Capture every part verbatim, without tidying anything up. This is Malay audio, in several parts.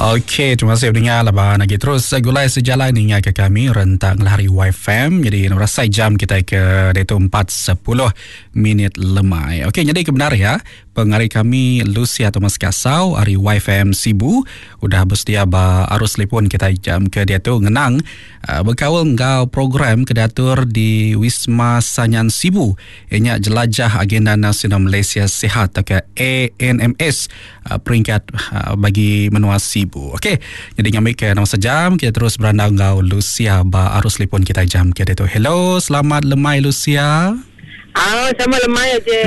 Okey, terima kasih pendengar Laban lagi terus gulai sejalan dengan ke kami rentang Lahari Y F M. Jadi rasai jam kita ke itu empat sepuluh minit lemai. Okey, jadi kebenar ya. Pengari kami Lucia Thomas Kasau hari Y F M Sibu udah bersedia ba arus telefon kita jam ke dia tu ngenang uh, berkawal ngau program kedatur di Wisma Sanyan Sibu. Ianya jelajah agenda nasional Malaysia Sihat atau A N M S uh, peringkat uh, bagi menua Sibu. Okey, jadi ngambil ke nama sejam kita terus berandau ngau Lucia ba arus telefon kita jam ke dia tu. Hello, selamat lemai Lucia. Ah, sama lemai aja.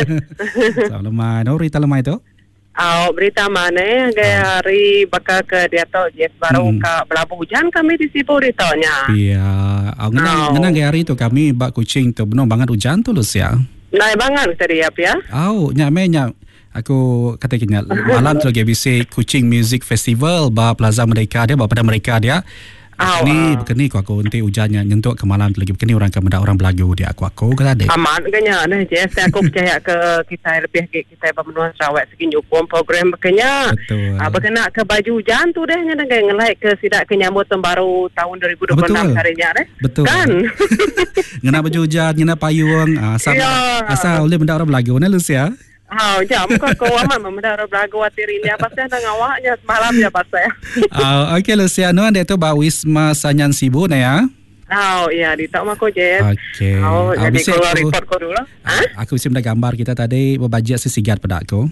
Sama lemai. No berita lemai tu? Ah, berita mana? Gaya hari bakal ke dia tu je baru hmm. ke belabu hujan kami di Sibu ditanya. Iya. Oh, ngenang, oh. ngenang gaya hari tu kami bak kucing tu benar banget hujan tu Lucia. Naik banget tadi ya, ya. Oh, nyak me nyak. Aku kata kena malam tu lagi bisa Kuching Music Festival ba Plaza Merdeka dia ba pada mereka dia. Oh, ni uh. begini aku aku nanti hujannya nyentuk ke malam tu lagi begini orang kemudak orang belagu dia aku aku kata dek. Aman kenya nah je aku percaya ke kita lebih ke kita bermenua Sarawak segi nyukung program bekenya. Betul. Ah berkena ke baju hujan tu deh ngene gay ngelai ke sidak kenyambut tahun baru tahun dua ribu dua puluh enam harinya deh. Betul. Kan. Ngena baju hujan, ngena payung, asal ya. Asal boleh mendak orang belagu nah Lucia. Oh, jam kau kau aman memang belagu watir ini apa sih dengan awaknya semalam ya pas saya. Oh, okey Luciano anda tu ba Wisma Sanyan Sibu na ya. Oh, ya di tak mako je. Okey. Oh, jadi kalau report kau dulu. Ha? Aku bisa mendak gambar kita tadi berbajak sesigat pada aku.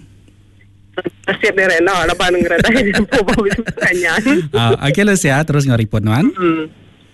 Siap dia rena lapan ngerata jumpa ba Wisma Sanyan. Ah, okey Lucia terus nge-report nuan. Hmm.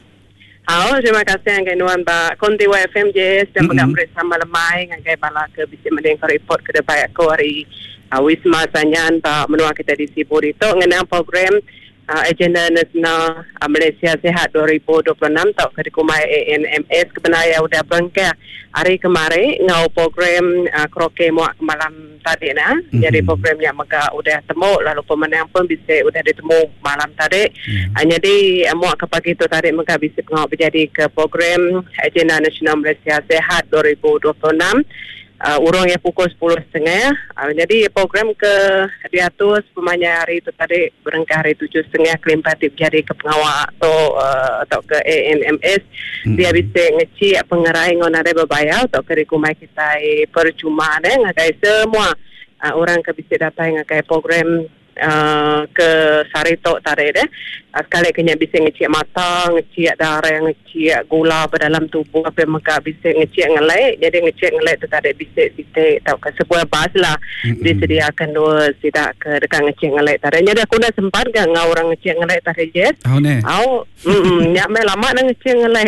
Oh, terima kasih yang nuan ba konti Y F M J dan mm-hmm. bersama lemai ngai bala ke bisa mendeng report ke depan aku hari uh, Wisma Sanyan ba menua kita di Sibu itu ngenang program uh, agenda nasional uh, Malaysia Sihat dua ribu dua puluh enam tau ke dikumai A N M S kebenaran udah bengke hari kemarin ngau program uh, kroke muak malam tadi nah. Mm-hmm. Jadi programnya maka udah temu lalu pemenang pun bisa udah ditemu malam tadi. Mm-hmm. Uh, jadi uh, muak ke pagi tu tadi maka bisa ngau berjadi ke program agenda nasional Malaysia Sihat dua ribu dua puluh enam. Uh, urungnya pukul sepuluh tiga puluh. Uh, jadi program ke diatur semuanya hari itu tadi berengkah hari tujuh tiga puluh kelimpatif jadi ke pengawal atau uh, atau ke A N M S. Hmm. Dia bisa ngeci pengerai ngon ada berbaya atau ke rikumai kita percuma deh ngakai semua uh, orang ke bisa datang ngakai program Uh, ke sarito tadi deh. Uh, sekali kena bisa ngecik mata, ngecik darah, ngecik gula pada dalam tubuh apa maka bisa ngecik ngelai. Jadi ngecik ngelai tu tadi bisa sitik tahu ke sebuah bas lah. Mm-hmm. Disediakan dua sidak ke dekat ngecik ngelai tadi. Jadi aku dah sempat ke ngau orang ngecik ngelai tadi je. Oh ne. Au, mm nyak me lama dah ngecik ngelai.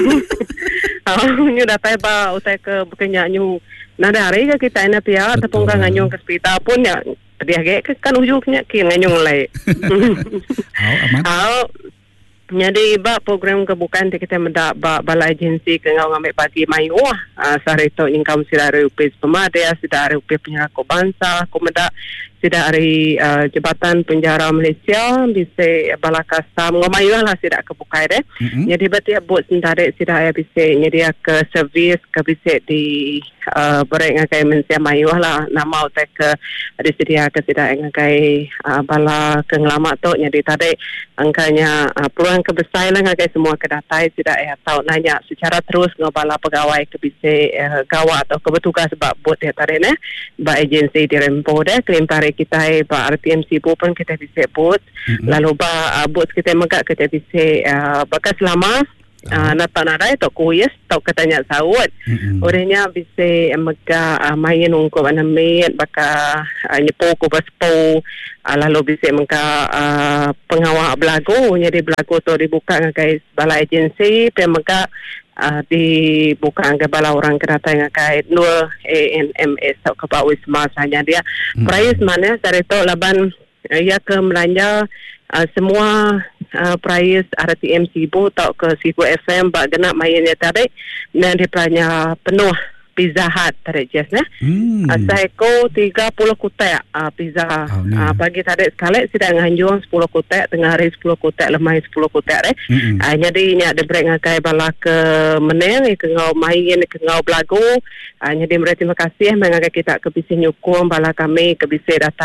Au, nyu dah tai ba utai ke bekenya nyu. Nah dari ke kita ina pia tepung kan nganyung ke hospital pun ya dia agak kan ujungnya kira nganyung lai. Oh, aman. Oh, jadi ba program kebukaan kita mendak ba bala agensi ke ngau ngambil pagi mayu ah uh, sarito ingkam sida hari upis pemadai sida hari upis penyako bangsa aku mendak sida hari uh, Jabatan Penjara Malaysia bisa bala kasam ngomayu lah sida kebukai deh. Mm-hmm. Jadi berarti buat sendiri sida ya bisa nyedia ke servis ke bisa di uh, bereng ngakai mensia mayu lah nama utek ke disedia ke sida ngakai uh, bala ke ngelamat tu jadi tadi angkanya uh, peluang kebesar lah ngakai semua kedatai sida ya tahu nanya secara terus ngobala pegawai ke bisa uh, gawa atau ke bertugas sebab buat dia tadi ne ba agensi di rempo deh klaim tarik kita ba R T M C pun kita bisa buat. Mm-hmm. Lalu ba uh, buat kita megak kita bisa uh, bakas lama uh, nata narai to kuyes to katanya sawat. Mm-hmm. Orangnya bisa megak uh, main ungko anamit baka uh, nyepo ko baspo uh, lalu bisa megak uh, pengawal belagu jadi belagu tu dibuka guys bala agensi pe megak Uh, dibuka ke bala orang kereta yang kait nur A N M S atau ke Wisma Sanyan dia. Hmm. Price mana dari tu laban uh, ya ke melanja uh, semua uh, price R T M Sibu atau ke Sibu F M bak genap mainnya tadi dan dipelanya penuh Pizza Hut tadi just nah. Hmm. Uh, saya ko tiga puluh kutek uh, pizza. Oh, nah. uh, pagi tadi sekali sudah nganjung sepuluh kutek, tengah hari sepuluh kutek, lemai sepuluh kutek deh. Mm-hmm. Uh, jadi nya ada break ngakai bala ke meneng ke ngau main ke ngau belagu. Uh, jadi mereka terima kasih mengakai kita ke bisa nyukung bala kami ke bisa datai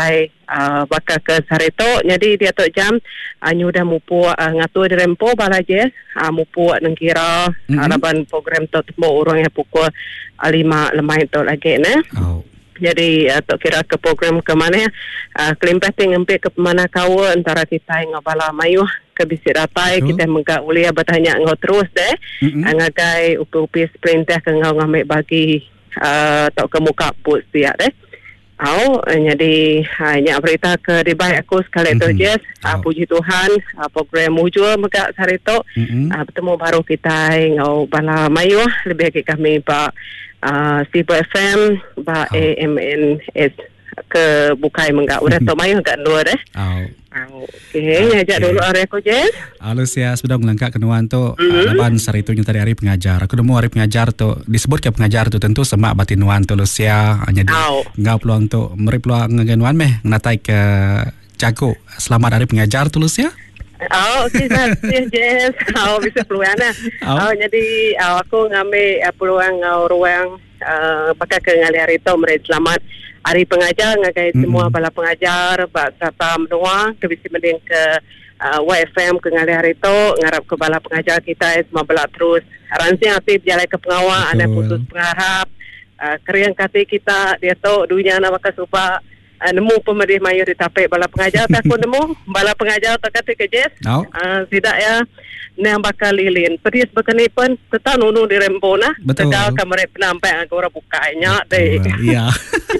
uh, bakal ke Sarito. Jadi dia tok jam uh, nyudah mupu uh, ngatur di rempo bala je uh, mupu nang kira mm-hmm. harapan program tok temu urang yang pukul uh, lima lemai tok lagi ne. Oh. Jadi uh, tok kira ke program ke mana uh, kelimpating empe ke mana kau antara kita yang bala mayu ke bisik rapai oh. kita mengka ulia bertanya ngau terus deh mm-hmm. ngagai upi-upi perintah ke ngau ngambil bagi uh, tok ke muka put siap deh. Oh, jadi hanya berita ke di baik aku sekali tu je. Oh. Puji Tuhan, program mujur megak hari tu. Mm-hmm. Bertemu baru kita ngau bala mayu lebih lagi kami pak uh, Sibu F M, pak oh. A M N S ke bukai megak udah tu mayu agak dua deh. Oh. Okey, okay. Ajak dulu hari aku je. Halus ya, sudah melengkap kenuan tu. Mm-hmm. Laban hari itu tadi hari pengajar. Aku demo hari pengajar tu disebut ke pengajar tu tentu semak batin nuan tu lusia hanya di oh. ngau peluang tu meri peluang ngenuan meh ngatai ke jago. Selamat hari pengajar tu lusia. Oh, okey saya Jess. Oh, bisa peluang nah. Oh. oh, jadi oh, aku ngambil uh, peluang ngau ruang uh, pakai ke ngali hari tu meri selamat hari pengajar ngagai mm-hmm. semua bala pengajar bak serta menua ke bisi mending ke uh, Y F M ke ngali hari tu ngarap ke bala pengajar kita semua bala terus ransi aktif jalan ke pengawal ada putus pengharap uh, keriang kati kita dia tu dunia nak bakal supa uh, nemu pemerih mayu di tapik bala pengajar tak pun nemu bala pengajar tak kati ke Jess no. uh, tidak ya yang bakal lilin pedis bekani pun kita nunu di rempo nah tegal kamar penampai aku ora bukanya deh iya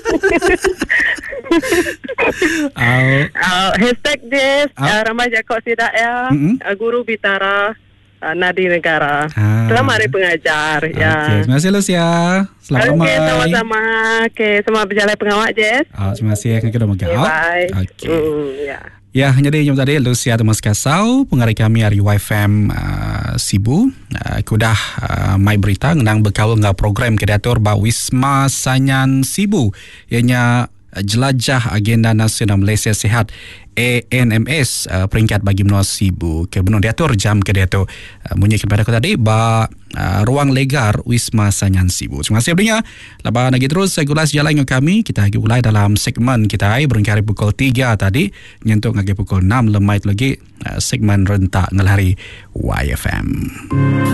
uh, uh, hashtag Jess uh, remaja kok tidak ya mm-hmm. uh, guru Bitara uh, Nadi Negara ah. Selamat hari pengajar okay. ya terima kasih Lucia selamat okay, sama-sama okay, semua berjalan pengawal Jess oh, terima kasih kita udah megah bye okay. mm, ya Ya, jadi yang tadi Lucia Thomas Kasau, pengarah kami dari Y F M uh, Sibu. Uh, aku dah uh, mai berita ngenang berkawal ngau program kreator ba Wisma Sanyan Sibu. Ianya jelajah agenda nasional Malaysia Sihat A N M S uh, peringkat bagi menua Sibu. Ke benua diatur jam ke diatur uh, bunyi kepada aku tadi ba uh, ruang legar Wisma Sanyan Sibu. Terima kasih abdinya. Lepas lagi terus regulasi jalan dengan kami. Kita lagi mulai dalam segmen kita berengkari pukul tiga tadi nyentuh lagi pukul enam lemai lagi uh, segmen rentak ngelari Y F M.